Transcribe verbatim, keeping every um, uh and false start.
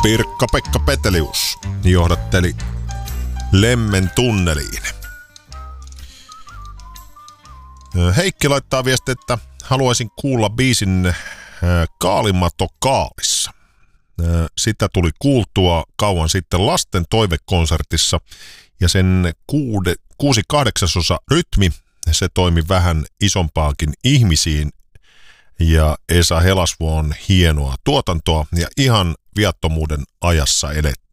Pirkka-Pekka Petelius johdatteli Lemmen tunneliin. Heikki laittaa viesti, että haluaisin kuulla biisin Kaalimato Kaalissa. Sitä tuli kuultua kauan sitten lasten toivekonsertissa ja sen kuude, kuusi kahdeksasosa rytmi, se toimi vähän isompaakin ihmisiin ja Esa Helasvuon hienoa tuotantoa ja ihan viattomuuden ajassa eletään.